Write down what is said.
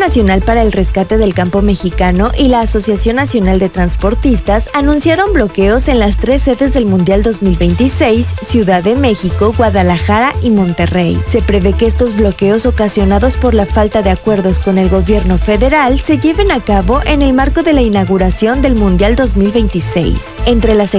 Nacional para el Rescate del Campo Mexicano y la Asociación Nacional de Transportistas anunciaron bloqueos en las 3 sedes del Mundial 2026, Ciudad de México, Guadalajara y Monterrey. Se prevé que estos bloqueos ocasionados por la falta de acuerdos con el gobierno federal se lleven a cabo en el marco de la inauguración del Mundial 2026. Entre las